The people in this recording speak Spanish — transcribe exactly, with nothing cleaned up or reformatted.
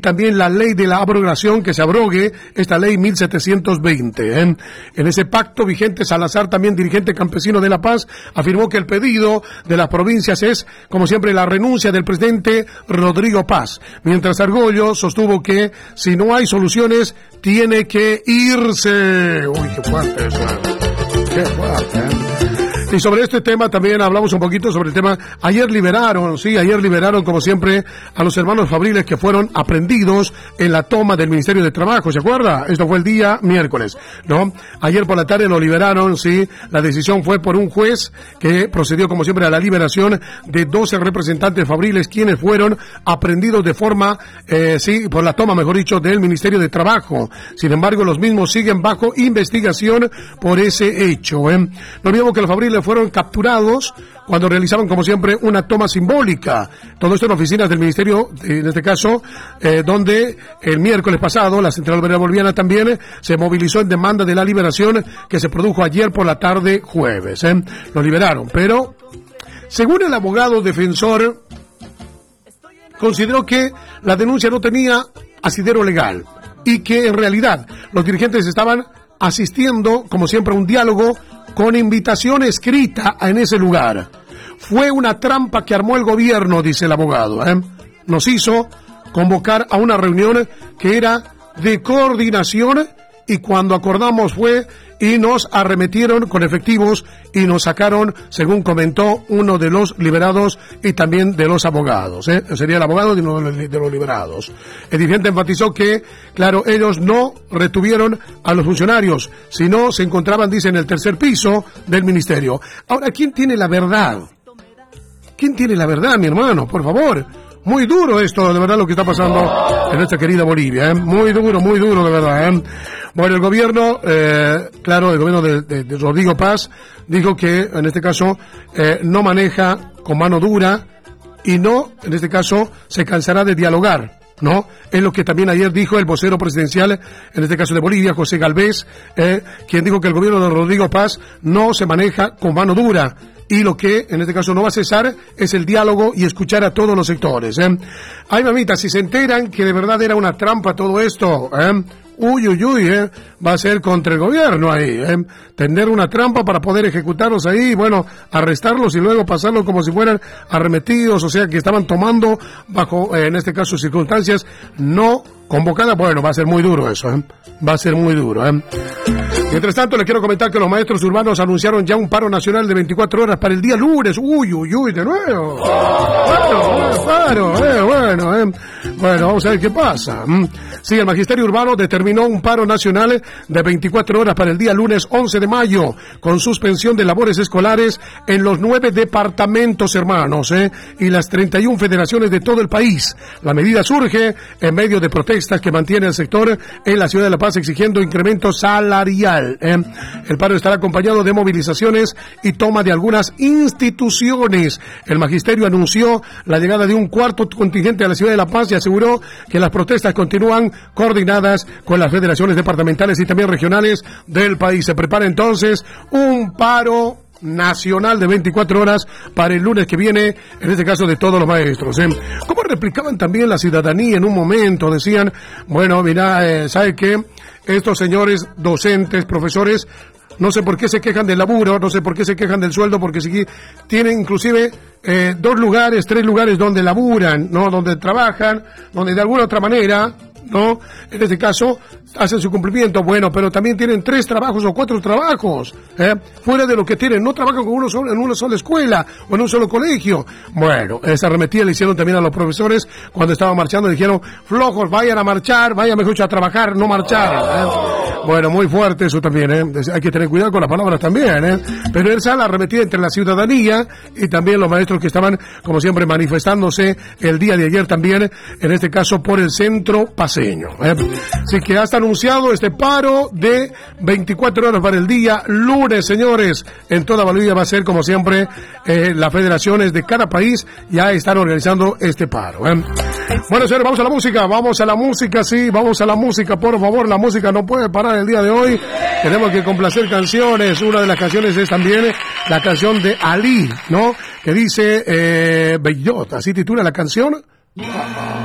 también la ley de la abrogación, que se abrogue esta ley mil setecientos veinte. ¿eh? En ese pacto vigente, Salazar, también dirigente campesino de La Paz, afirmó que el pedido de las provincias es, como siempre, la renuncia del presidente Rodrigo Paz, mientras Argüello sostuvo que si no hay soluciones, tiene que irse. Uy, qué fuerte eso. Qué fuerte, ¿eh? Y sobre este tema también hablamos un poquito sobre el tema. Ayer liberaron, sí, ayer liberaron como siempre a los hermanos Fabriles que fueron aprehendidos en la toma del Ministerio de Trabajo, ¿se acuerda? Esto fue el día miércoles, ¿no? Ayer por la tarde lo liberaron, sí. La decisión fue por un juez que procedió como siempre a la liberación de doce representantes Fabriles, quienes fueron aprehendidos de forma, eh, sí, por la toma, mejor dicho, del Ministerio de Trabajo. Sin embargo, los mismos siguen bajo investigación por ese hecho, ¿eh? No olvidemos que los Fabriles fueron capturados cuando realizaban, como siempre, una toma simbólica. Todo esto en oficinas del Ministerio, en este caso, eh, donde el miércoles pasado la Central Obrera Boliviana también se movilizó en demanda de la liberación que se produjo ayer por la tarde jueves. ¿eh? Lo liberaron, pero según el abogado defensor, consideró que la denuncia no tenía asidero legal y que en realidad los dirigentes estaban asistiendo, como siempre, a un diálogo con invitación escrita en ese lugar. Fue una trampa que armó el gobierno, dice el abogado. ¿eh? Nos hizo convocar a una reunión que era de coordinación y cuando acordamos fue y nos arremetieron con efectivos y nos sacaron, según comentó uno de los liberados y también de los abogados. ¿eh? Sería el abogado de uno de los liberados. El dirigente enfatizó que, claro, ellos no retuvieron a los funcionarios, sino se encontraban, dice, en el tercer piso del ministerio. Ahora, ¿quién tiene la verdad? ¿Quién tiene la verdad, mi hermano? Por favor. Muy duro esto, de verdad, lo que está pasando en nuestra querida Bolivia. ¿eh? Muy duro, muy duro, de verdad. ¿eh? Bueno, el gobierno, eh, claro, el gobierno de, de, de Rodrigo Paz dijo que, en este caso, eh, no maneja con mano dura y no, en este caso, se cansará de dialogar, ¿no? Es lo que también ayer dijo el vocero presidencial, en este caso de Bolivia, José Galvez, eh, quien dijo que el gobierno de Rodrigo Paz no se maneja con mano dura. Y lo que, en este caso, no va a cesar es el diálogo y escuchar a todos los sectores. ¿eh? Ay, mamita, si se enteran que de verdad era una trampa todo esto, ¿eh? uy, uy, uy, ¿eh? va a ser contra el gobierno ahí. ¿eh? Tender una trampa para poder ejecutarlos ahí, bueno, arrestarlos y luego pasarlos como si fueran arremetidos, o sea, que estaban tomando bajo, eh, en este caso, circunstancias no convocadas. Bueno, va a ser muy duro eso, ¿eh? va a ser muy duro. ¿eh? Mientras tanto, les quiero comentar que los maestros urbanos anunciaron ya un paro nacional de veinticuatro horas para el día lunes. Uy, uy, uy, de nuevo. Bueno, paro, eh, bueno, eh. Bueno, vamos a ver qué pasa. Sí, el Magisterio Urbano determinó un paro nacional de veinticuatro horas para el día lunes once de mayo, con suspensión de labores escolares en los nueve departamentos, hermanos, eh, y las treinta y una federaciones de todo el país. La medida surge en medio de protestas que mantiene el sector en la ciudad de La Paz exigiendo incremento salarial. Eh. El paro estará acompañado de movilizaciones y toma de algunas instituciones. El magisterio anunció la llegada de un cuarto contingente a la ciudad de La Paz y aseguró que las protestas continúan coordinadas con las federaciones departamentales y también regionales del país. Se prepara entonces un paro nacional de veinticuatro horas para el lunes que viene, en este caso de todos los maestros. ¿eh? ¿Cómo replicaban también la ciudadanía en un momento? Decían, bueno, mira, eh, ¿sabe qué? Estos señores docentes, profesores, no sé por qué se quejan del laburo, no sé por qué se quejan del sueldo, porque si tienen inclusive eh, dos lugares, tres lugares donde laburan, ¿no? Donde trabajan, donde de alguna otra manera, ¿no? En este caso, hacen su cumplimiento, bueno, pero también tienen tres trabajos o cuatro trabajos, ¿eh? fuera de lo que tienen, no trabajan con uno solo, en una sola escuela o en un solo colegio. Bueno, esa arremetida le hicieron también a los profesores cuando estaban marchando, dijeron, flojos, vayan a marchar, vayan mejor a trabajar, no marchar. ¿eh? Bueno, muy fuerte eso también, ¿eh? hay que tener cuidado con las palabras también, ¿eh? pero esa la arremetida entre la ciudadanía y también los maestros que estaban, como siempre, manifestándose el día de ayer también, en este caso por el centro paseño. ¿eh? Así que hasta anunciado este paro de veinticuatro horas para el día lunes, señores. En toda Bolivia va a ser, como siempre, eh, las federaciones de cada país ya están organizando este paro. ¿eh? Bueno, señores, vamos a la música, vamos a la música, sí, vamos a la música, por favor, la música no puede parar el día de hoy. Tenemos que complacer canciones. Una de las canciones es también la canción de Ali, ¿no? Que dice, eh, Bellot, así titula la canción.